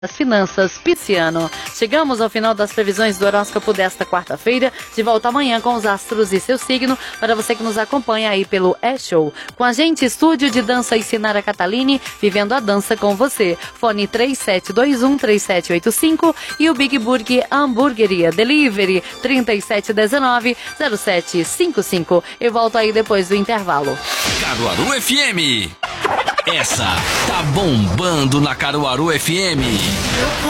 das finanças Pisciano. Chegamos ao final das previsões do horóscopo desta quarta-feira. De volta amanhã com os astros e seu signo. Para você que nos acompanha aí pelo E-Show. Com a gente, estúdio de dança e Sinara Catalini, vivendo a dança com você. Fone 3721-3785 e o Big Burger Hamburgueria Delivery 3719-0755. Eu volto aí depois do intervalo. Caruaru FM. Essa tá bombando na Caruaru FM.